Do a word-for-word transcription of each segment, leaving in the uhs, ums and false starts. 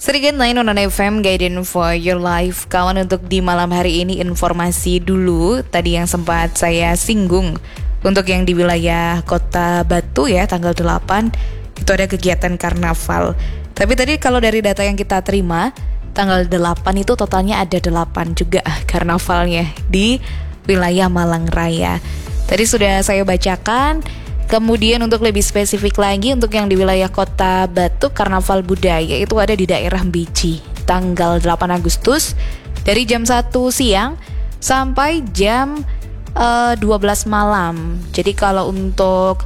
Sedikit lain on F M Guidance for Your Life. Kawan, untuk di malam hari ini informasi dulu. Tadi yang sempat saya singgung, untuk yang di wilayah Kota Batu ya, tanggal delapan itu ada kegiatan karnaval. Tapi tadi kalau dari data yang kita terima, tanggal delapan itu totalnya ada delapan juga karnavalnya di wilayah Malang Raya. Tadi sudah saya bacakan. Kemudian untuk lebih spesifik lagi, untuk yang di wilayah Kota Batu, Karnaval Budaya itu ada di daerah Beji, tanggal delapan Agustus dari jam satu siang sampai jam uh, dua belas malam. Jadi kalau untuk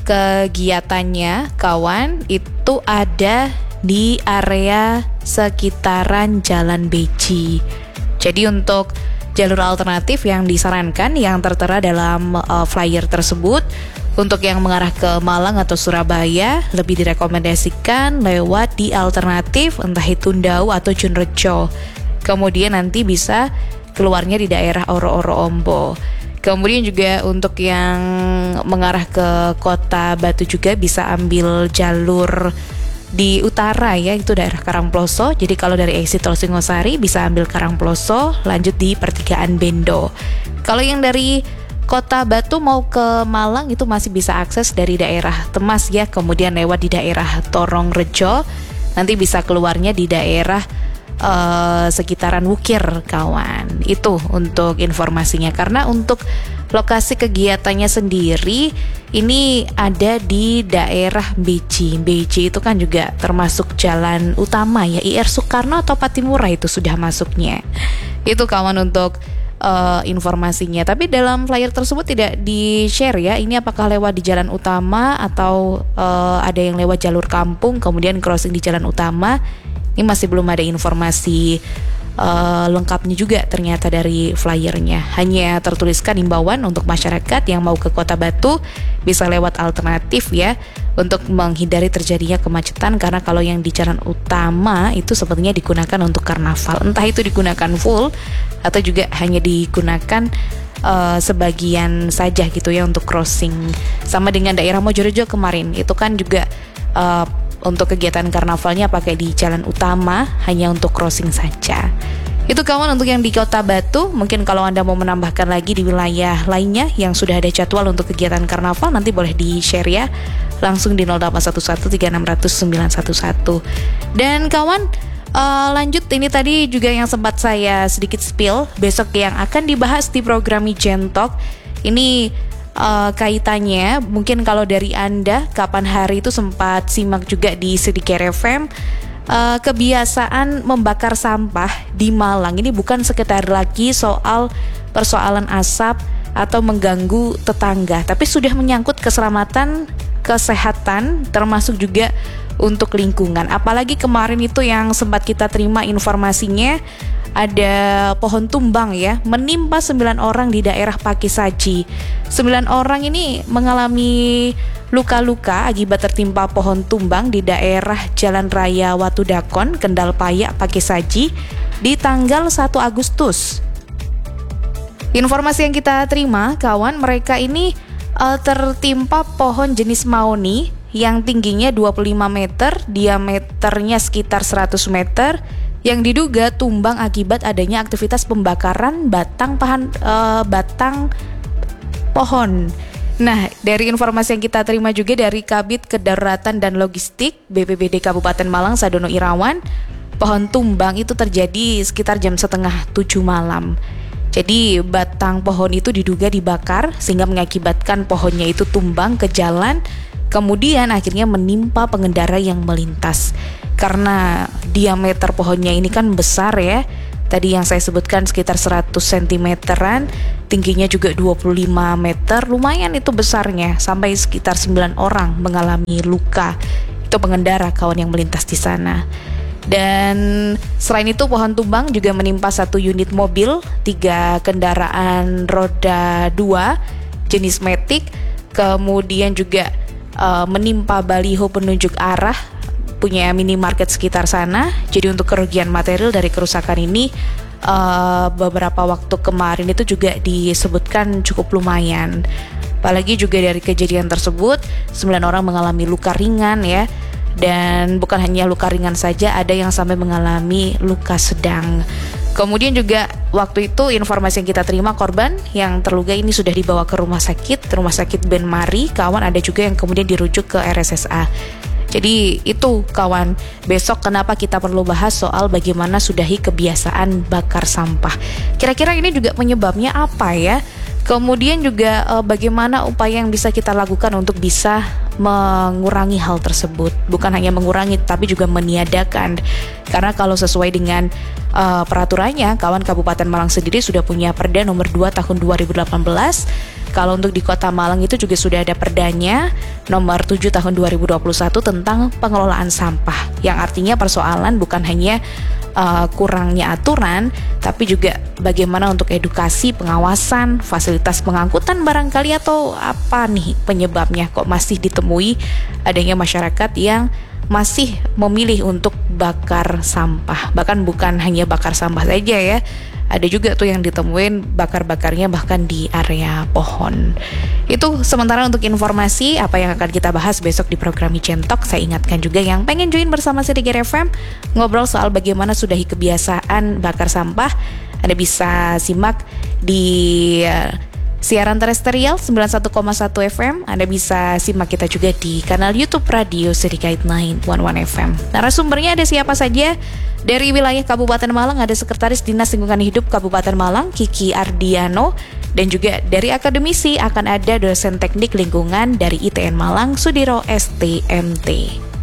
kegiatannya kawan, itu ada di area sekitaran Jalan Beji. Jadi untuk jalur alternatif yang disarankan, yang tertera dalam uh, flyer tersebut, untuk yang mengarah ke Malang atau Surabaya, lebih direkomendasikan lewat di alternatif entah itu Ndau atau Junrejo. Kemudian nanti bisa keluarnya di daerah Oro-Oro Ombo. Kemudian juga untuk yang mengarah ke Kota Batu juga bisa ambil jalur di utara ya, itu daerah Karangploso. Jadi kalau dari exit Tol Singosari bisa ambil Karangploso, lanjut di pertigaan Bendo. Kalau yang dari Kota Batu mau ke Malang itu masih bisa akses dari daerah Temas ya, kemudian lewat di daerah Torongrejo, nanti bisa keluarnya di daerah uh, sekitaran Wukir kawan. Itu untuk informasinya, karena untuk lokasi kegiatannya sendiri ini ada di daerah Beji. Beji itu kan juga termasuk jalan utama ya, I R Soekarno atau Patimura itu sudah masuknya. Itu kawan untuk Uh, informasinya. Tapi dalam flyer tersebut tidak di-share ya, ini apakah lewat di jalan utama atau uh, ada yang lewat jalur kampung kemudian crossing di jalan utama. Ini masih belum ada informasi uh, lengkapnya juga ternyata dari flyernya. Hanya tertuliskan imbauan untuk masyarakat yang mau ke Kota Batu bisa lewat alternatif ya, untuk menghindari terjadinya kemacetan, karena kalau yang di jalan utama itu sepertinya digunakan untuk karnaval. Entah itu digunakan full atau juga hanya digunakan uh, sebagian saja gitu ya untuk crossing. Sama dengan daerah Mojorejo kemarin, itu kan juga uh, untuk kegiatan karnavalnya pakai di jalan utama, hanya untuk crossing saja. Itu kawan untuk yang di Kota Batu. Mungkin kalau Anda mau menambahkan lagi di wilayah lainnya yang sudah ada jadwal untuk kegiatan karnaval, nanti boleh di-share ya, langsung di nol delapan satu satu tiga enam nol nol sembilan satu satu. Dan kawan, uh, lanjut ini tadi juga yang sempat saya sedikit spill, besok yang akan dibahas di program Ijen Talk. Ini uh, kaitannya, mungkin kalau dari Anda kapan hari itu sempat simak juga di Sedikere F M, Uh, kebiasaan membakar sampah di Malang ini bukan sekedar lagi soal persoalan asap atau mengganggu tetangga, tapi sudah menyangkut keselamatan, kesehatan, termasuk juga untuk lingkungan. Apalagi kemarin itu yang sempat kita terima informasinya, ada pohon tumbang ya, menimpa sembilan orang di daerah Pakisaji. Sembilan orang ini mengalami luka-luka akibat tertimpa pohon tumbang di daerah Jalan Raya Watu Dakon, Kendal Payak, Pakisaji di tanggal satu Agustus. Informasi yang kita terima, kawan, mereka ini uh, tertimpa pohon jenis mahoni yang tingginya dua puluh lima meter, diameternya sekitar seratus meter, yang diduga tumbang akibat adanya aktivitas pembakaran batang pahan, uh, batang pohon. Nah, dari informasi yang kita terima juga dari Kabid Kedaruratan dan Logistik B P B D Kabupaten Malang, Sadono Irawan, pohon tumbang itu terjadi sekitar jam setengah tujuh malam. Jadi batang pohon itu diduga dibakar sehingga mengakibatkan pohonnya itu tumbang ke jalan, kemudian akhirnya menimpa pengendara yang melintas. Karena diameter pohonnya ini kan besar ya, tadi yang saya sebutkan sekitar seratus sentimeteran, tingginya juga dua puluh lima meter, lumayan itu besarnya, sampai sekitar sembilan orang mengalami luka. Itu pengendara kawan yang melintas di sana. Dan selain itu pohon tumbang juga menimpa satu unit mobil, tiga kendaraan roda dua jenis Matic, kemudian juga uh, menimpa baliho penunjuk arah punya minimarket sekitar sana. Jadi untuk kerugian material dari kerusakan ini uh, beberapa waktu kemarin itu juga disebutkan cukup lumayan. Apalagi juga dari kejadian tersebut sembilan orang mengalami luka ringan ya. Dan bukan hanya luka ringan saja, ada yang sampai mengalami luka sedang. Kemudian juga waktu itu informasi yang kita terima, korban yang terluka ini sudah dibawa ke rumah sakit, rumah sakit Ben Mari. Kawan ada juga yang kemudian dirujuk ke R S S A. Jadi itu kawan, besok kenapa kita perlu bahas soal bagaimana sudahi kebiasaan bakar sampah. Kira-kira ini juga penyebabnya apa ya? Kemudian juga eh, bagaimana upaya yang bisa kita lakukan untuk bisa mengurangi hal tersebut. Bukan hanya mengurangi tapi juga meniadakan. Karena kalau sesuai dengan uh, peraturannya, kawan Kabupaten Malang sendiri sudah punya Perda nomor dua tahun dua ribu delapan belas. Kalau untuk di Kota Malang itu juga sudah ada perdanya nomor tujuh tahun dua ribu dua puluh satu tentang pengelolaan sampah. Yang artinya persoalan bukan hanya uh, kurangnya aturan, tapi juga bagaimana untuk edukasi, pengawasan, fasilitas pengangkutan barangkali, atau apa nih penyebabnya kok masih ditemui adanya masyarakat yang masih memilih untuk bakar sampah. Bahkan bukan hanya bakar sampah saja ya, ada juga tuh yang ditemuin bakar-bakarnya bahkan di area pohon. Itu sementara untuk informasi apa yang akan kita bahas besok di program Centok. Saya ingatkan juga yang pengen join bersama Sedikit F M ngobrol soal bagaimana sudahi kebiasaan bakar sampah, Anda bisa simak di uh, siaran terestrial sembilan puluh satu koma satu F M. Anda bisa simak kita juga di kanal YouTube Radio Sedikit sembilan satu satu F M. Narasumbernya ada siapa saja? Dari wilayah Kabupaten Malang ada Sekretaris Dinas Lingkungan Hidup Kabupaten Malang, Kiki Ardiano. Dan juga dari akademisi akan ada dosen teknik lingkungan dari I T N Malang, Sudiro S T M T.